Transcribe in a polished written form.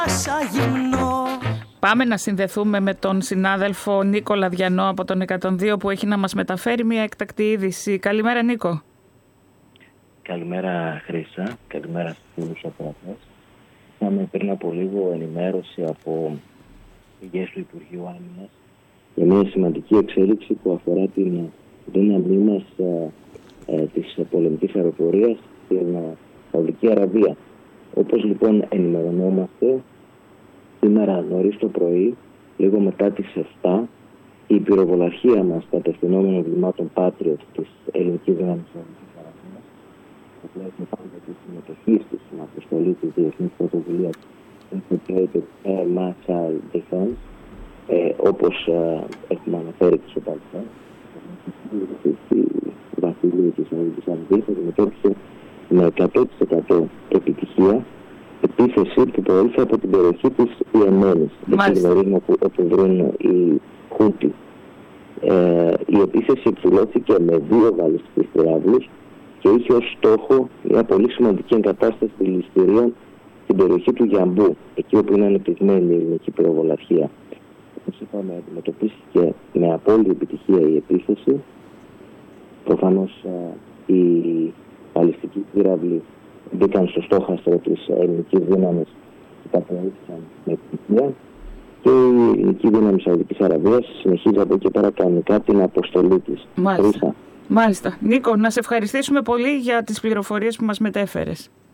Πάμε να συνδεθούμε με τον συνάδελφο Νίκο Λαδιανό από τον 102 που έχει να μας μεταφέρει μια έκτακτη είδηση. Καλημέρα Νίκο. Καλημέρα Χρύσα, καλημέρα στους φίλους ακροατές. Είχαμε πριν από λίγο ενημέρωση από πηγές του Υπουργείου Άμυνας για μια σημαντική εξέλιξη που αφορά την δύναμή μας της πολεμικής αεροπορίας στην Σαουδική Αραβία. Όπως λοιπόν ενημερωνόμαστε, σήμερα νωρίς το πρωί, λίγο μετά τις 7, η πυροβολαρχία μας κατευθυνόμενων βημάτων Patriot της ελληνικής δύναμης Σαουδικής Αραβίας, το πλαίσιο πάντα της συμμετοχής της στην αποστολή της Διεθνής Πρωτοβουλίας Integrated Air Missile Defense, όπως έχουμε αναφέρει και στο παρελθόν, η βασιλεία της Σαουδικής Αραβίας αντιμετώπισε με 100% επιτυχία επίθεση που προήλθε από την περιοχή της Ιεμένης, εκεί γνωρίζουμε όπου βρουν οι Χούτι. Η επίθεση εκδηλώθηκε με 2 βαλιστικές πυράβλους και είχε ως στόχο μια πολύ σημαντική εγκατάσταση δηληστηρίων στην περιοχή του Γιαμπού, εκεί όπου είναι ανεπτυγμένη η ελληνική πυροβολαρχία. Όπως είπαμε, αντιμετωπίστηκε με απόλυτη επιτυχία η επίθεση. Προφανώς οι βαλιστικοί πύραυλοι μπήκαν στο στόχαστρο της ελληνικής δύναμης και κατανοήθηκαν με επιτυχία, και η ελληνική δύναμη Σαουδικής Αραβίας συνεχίζει από εκεί πέρα κανονικά την αποστολή της. Μάλιστα. Νίκο, να σε ευχαριστήσουμε πολύ για τις πληροφορίες που μας μετέφερες.